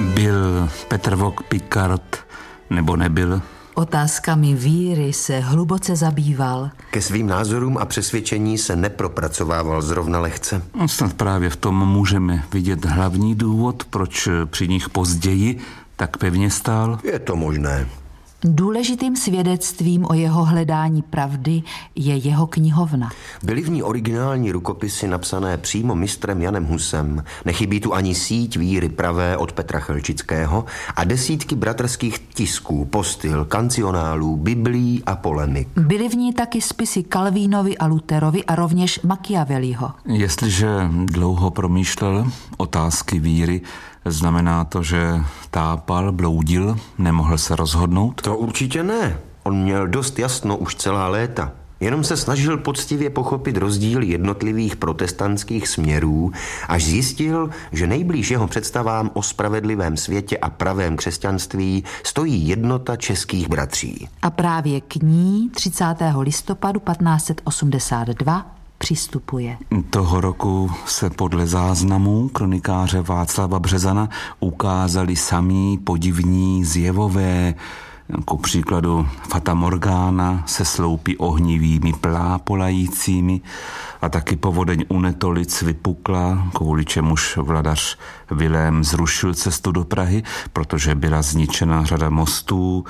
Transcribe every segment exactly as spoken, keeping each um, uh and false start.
Byl Petr Vok Picard nebo nebyl? Otázkami víry se hluboce zabýval. Ke svým názorům a přesvědčení se nepropracovával zrovna lehce. No, snad právě v tom můžeme vidět hlavní důvod, proč při nich později tak pevně stál. Je to možné. Důležitým svědectvím o jeho hledání pravdy je jeho knihovna. Byly v ní originální rukopisy napsané přímo mistrem Janem Husem. Nechybí tu ani síť víry pravé od Petra Chelčického a desítky bratrských tisků, postil, kancionálů, biblí a polemik. Byly v ní taky spisy Kalvínovi a Lutherovi a rovněž Machiavelliho. Jestliže dlouho promýšlel otázky víry, znamená to, že tápal, bloudil, nemohl se rozhodnout? To určitě ne. On měl dost jasno už celá léta. Jenom se snažil poctivě pochopit rozdíly jednotlivých protestantských směrů, až zjistil, že nejblíž jeho představám o spravedlivém světě a pravém křesťanství stojí jednota českých bratří. A právě k ní třicátého listopadu patnáct set osmdesát dva přistupuje. Toho roku se podle záznamů kronikáře Václava Březana ukázali samí podivní zjevové, ku příkladu Fata Morgana se sloupy ohnivými plápolajícími a taky povodeň u Netolic vypukla, kvůli čemuž vladař Vilém zrušil cestu do Prahy, protože byla zničena řada mostů,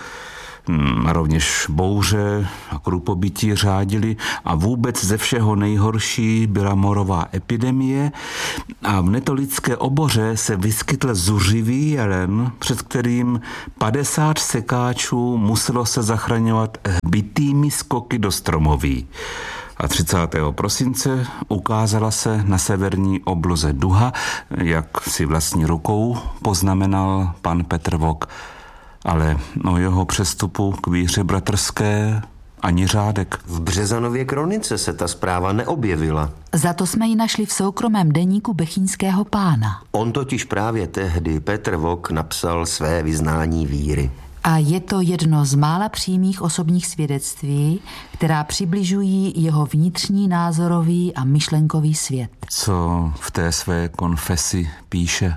a rovněž bouře a krupobytí řádili a vůbec ze všeho nejhorší byla morová epidemie a v netolické oboře se vyskytl zuřivý jelen, před kterým padesát sekáčů muselo se zachraňovat hbitými skoky do stromoví. A třicátého prosince ukázala se na severní obloze duha, jak si vlastní rukou poznamenal pan Petr Vok. Ale o jeho přestupu k víře bratrské ani řádek. V Březanově kronice se ta zpráva neobjevila. Za to jsme ji našli v soukromém deníku Bechyňského pána. On totiž právě tehdy, Petr Vok, napsal své vyznání víry. A je to jedno z mála přímých osobních svědectví, která přibližují jeho vnitřní názorový a myšlenkový svět. Co v té své konfesi píše?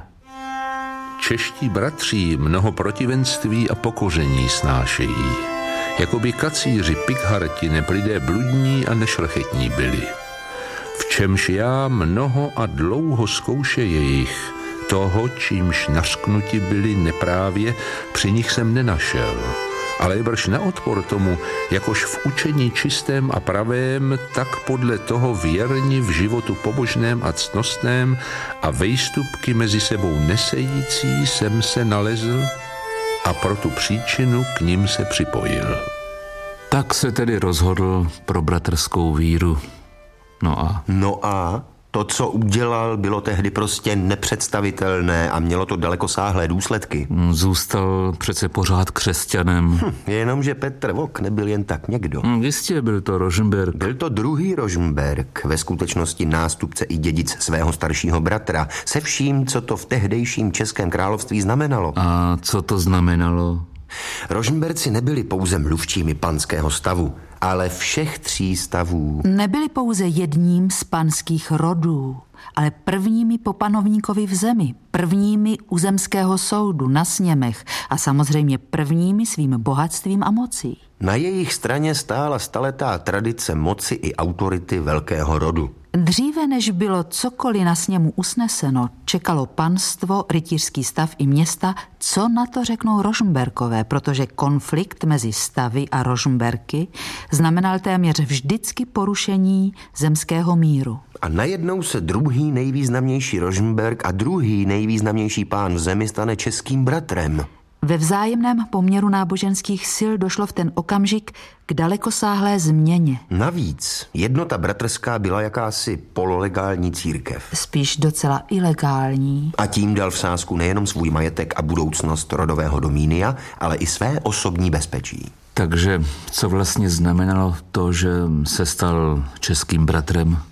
Čeští bratří mnoho protivenství a pokoření snášejí. Jakoby kacíři Pikharti neblidé bludní a nešlechetní byli. V čemž já mnoho a dlouho zkouše jejich, toho, čímž nařknuti byli neprávě, při nich jsem nenašel. Ale brž na odpor tomu, jakož v učení čistém a pravém, tak podle toho věrni v životu pobožném a ctnostném a vejstupky mezi sebou nesející jsem se nalezl a pro tu příčinu k ním se připojil. Tak se tedy rozhodl pro bratrskou víru. No a? No a? To, co udělal, bylo tehdy prostě nepředstavitelné a mělo to dalekosáhlé důsledky. Zůstal přece pořád křesťanem. Hm, jenomže Petr Vok nebyl jen tak někdo. Jistě, byl to Rožmberk. Byl to druhý Rožmberk, ve skutečnosti nástupce i dědic svého staršího bratra, se vším, co to v tehdejším Českém království znamenalo. A co to znamenalo? Rožmberci nebyli pouze mluvčími panského stavu, ale všech tří stavů. Nebyli pouze jedním z panských rodů, ale prvními po panovníkovi v zemi, prvními u zemského soudu, na sněmech a samozřejmě prvními svým bohatstvím a mocí. Na jejich straně stála staletá tradice moci i autority velkého rodu. Dříve, než bylo cokoliv na sněmu usneseno, čekalo panstvo, rytířský stav i města, co na to řeknou Rožmberkové, protože konflikt mezi stavy a Rožmberky znamenal téměř vždycky porušení zemského míru. A najednou se druhý nejvýznamnější Rožmberk a druhý nejvýznamnější pán v zemi stane českým bratrem. Ve vzájemném poměru náboženských sil došlo v ten okamžik k dalekosáhlé změně. Navíc jednota bratrská byla jakási pololegální církev. Spíš docela ilegální. A tím dal v sázku nejenom svůj majetek a budoucnost rodového domínia, ale i své osobní bezpečí. Takže co vlastně znamenalo to, že se stal českým bratrem?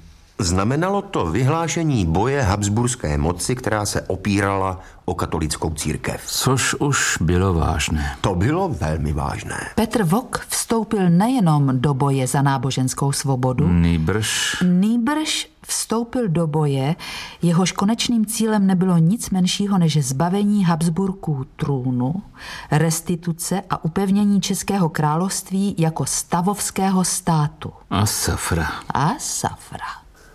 Znamenalo to vyhlášení boje habsburské moci, která se opírala o katolickou církev. Což už bylo vážné. To bylo velmi vážné. Petr Vok vstoupil nejenom do boje za náboženskou svobodu, Nýbrž nýbrž vstoupil do boje, jehož konečným cílem nebylo nic menšího než zbavení Habsburků trůnu, restituce a upevnění Českého království jako stavovského státu. a safra. A safra.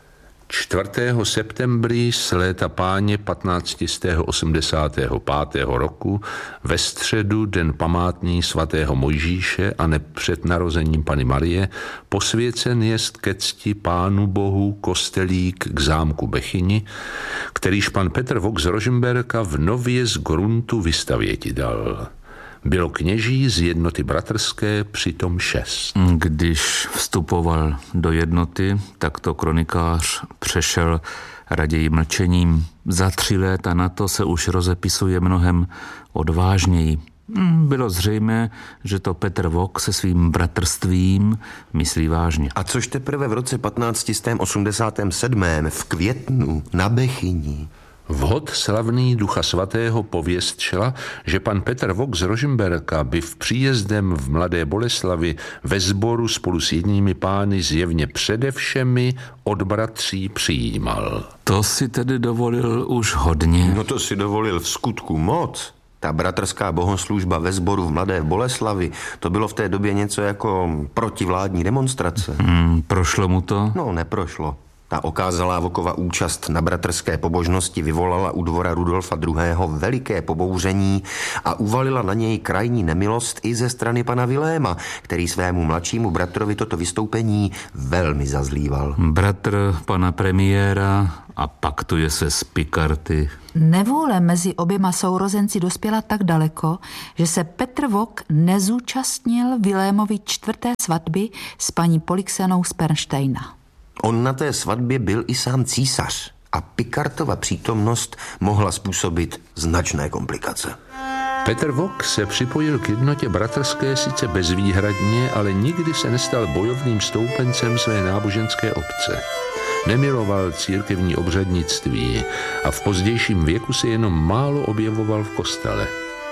čtvrtého septembrí z léta páně patnáct set osmdesát pět roku ve středu, den památný svatého Mojžíše a ne před narozením Panny Marie, posvěcen jest ke cti Pánu Bohu kostelík k zámku Bechyni, kterýž pan Petr Vok z Rožmberka v nově z gruntu vystavěti dal. Bylo kněží z jednoty bratrské přitom šest. Když vstupoval do jednoty, tak to kronikář přešel raději mlčením. Za tři léta na to se už rozepisuje mnohem odvážněji. Bylo zřejmé, že to Petr Vok se svým bratrstvím myslí vážně. A což teprve v roce patnáct set osmdesát sedm v květnu na Bechyni. Vhod slavný Ducha Svatého pověstšela, že pan Petr Vok z Rožmberka by v příjezdem v Mladé Boleslavi ve sboru spolu s jinými pány zjevně předevšemi od bratří přijímal. To si tedy dovolil už hodně. No to si dovolil v skutku moc. Ta bratrská bohoslužba ve sboru v Mladé Boleslavi, to bylo v té době něco jako protivládní demonstrace. Hmm, prošlo mu to? No, neprošlo. Ta okázalá Vokova účast na bratrské pobožnosti vyvolala u dvora Rudolfa druhého. veliké pobouření a uvalila na něj krajní nemilost i ze strany pana Viléma, který svému mladšímu bratrovi toto vystoupení velmi zazlíval. Bratr pana premiéra a paktuje se s Pikarty. Nevůle mezi oběma sourozenci dospěla tak daleko, že se Petr Vok nezúčastnil Vilémovi čtvrté svatby s paní Polixenou z Pernštejna. On na té svatbě byl i sám císař a Pikartova přítomnost mohla způsobit značné komplikace. Petr Vok se připojil k jednotě bratrské sice bezvýhradně, ale nikdy se nestal bojovným stoupencem své náboženské obce. Nemiloval církevní obřadnictví a v pozdějším věku se jenom málo objevoval v kostele.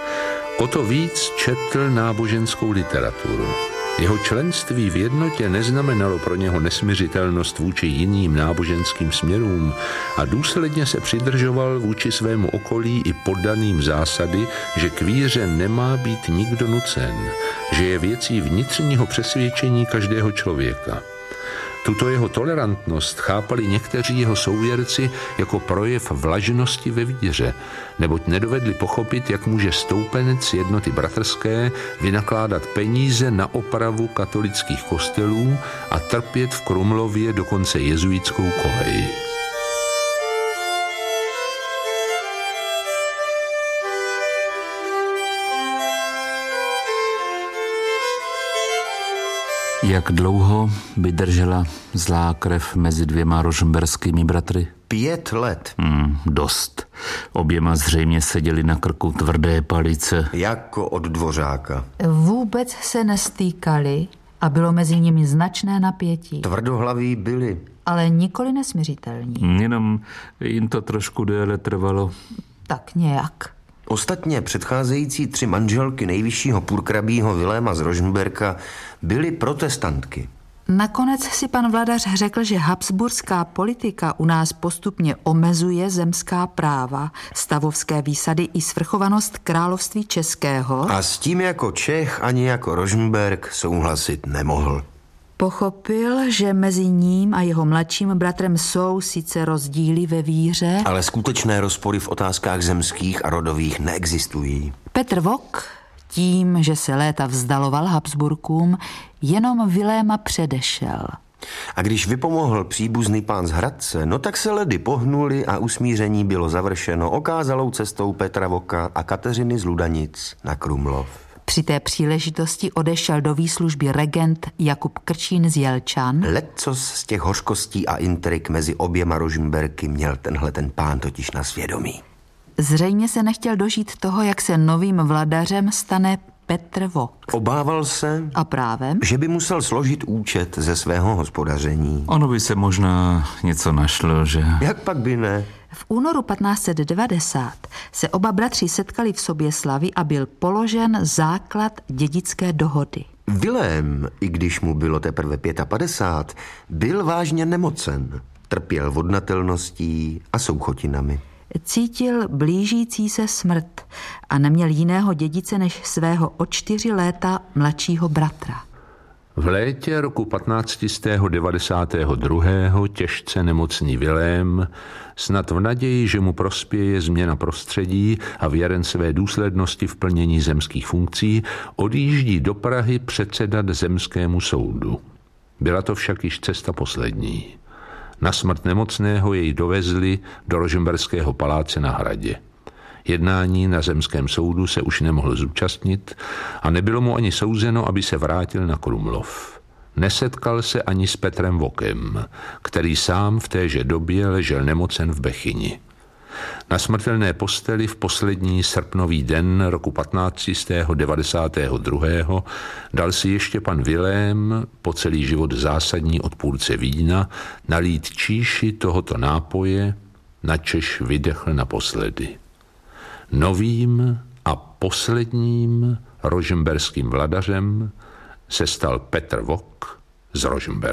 O to víc četl náboženskou literaturu. Jeho členství v jednotě neznamenalo pro něho nesmiřitelnost vůči jiným náboženským směrům a důsledně se přidržoval vůči svému okolí i poddaným zásady, že k víře nemá být nikdo nucen, že je věcí vnitřního přesvědčení každého člověka. Tuto jeho tolerantnost chápali někteří jeho souvěrci jako projev vlažnosti ve víře, neboť nedovedli pochopit, jak může stoupenec jednoty bratrské vynakládat peníze na opravu katolických kostelů a trpět v Krumlově dokonce jezuitskou kolej. Jak dlouho by držela zlá krev mezi dvěma rožmberskými bratry? Pět let. Hmm, dost. Oběma zřejmě seděli na krku tvrdé palice. Jako od dvořáka. Vůbec se nestýkali a bylo mezi nimi značné napětí. Tvrdohlaví byli. Ale nikoli nesmiřitelní. Jenom jim to trošku déle trvalo. Tak nějak. Ostatně předcházející tři manželky nejvyššího purkrabího Viléma z Rožmberka byly protestantky. Nakonec si pan vladař řekl, že habsburská politika u nás postupně omezuje zemská práva, stavovské výsady i svrchovanost království českého. A s tím jako Čech ani jako Rožmberk souhlasit nemohl. Pochopil, že mezi ním a jeho mladším bratrem jsou sice rozdíly ve víře, ale skutečné rozpory v otázkách zemských a rodových neexistují. Petr Vok tím, že se léta vzdaloval Habsburkům, jenom Viléma předešel. A když vypomohl příbuzný pán z Hradce, no tak se ledy pohnuli a usmíření bylo završeno okázalou cestou Petra Voka a Kateřiny z Ludanic na Krumlov. Při té příležitosti odešel do výslužby regent Jakub Krčín z Jelčan. Lecos z těch hořkostí a intrik mezi oběma Rožmberky měl tenhle ten pán totiž na svědomí. Zřejmě se nechtěl dožít toho, jak se novým vladařem stane Petr Vok. Obával se, A právem? že by musel složit účet ze svého hospodaření. Ono by se možná něco našlo, že? Jak pak by ne? V únoru patnáct set devadesát se oba bratři setkali v Soběslavi a byl položen základ dědické dohody. Vilém, i když mu bylo teprve padesát pět, byl vážně nemocen. Trpěl vodnatelností a souchotinami. Cítil blížící se smrt a neměl jiného dědice než svého o čtyři léta mladšího bratra. V létě roku patnáct set devadesát dva těžce nemocný Vilém, snad v naději, že mu prospěje změna prostředí a věren své důslednosti v plnění zemských funkcí, odjíždí do Prahy předsedat zemskému soudu. Byla to však již cesta poslední. Na smrt nemocného jej dovezli do Rožmberského paláce na Hradě. Jednání na zemském soudu se už nemohl zúčastnit a nebylo mu ani souzeno, aby se vrátil na Krumlov. Nesetkal se ani s Petrem Vokem, který sám v téže době ležel nemocen v Bechyni. Na smrtelné posteli v poslední srpnový den roku patnáct set devadesát dva dal si ještě pan Vilém, po celý život zásadní odpůrce vína, nalít číši tohoto nápoje, načež vydechl naposledy. Novým a posledním rožmberským vladařem se stal Petr Vok z Rožmberka.